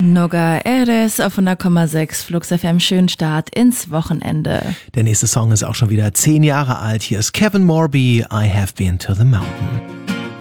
Noga Eres auf 100,6 Flux FM. Schönen Start ins Wochenende. Der nächste Song ist auch schon wieder 10 Jahre alt. Hier ist Kevin Morby, I Have Been to the Mountain.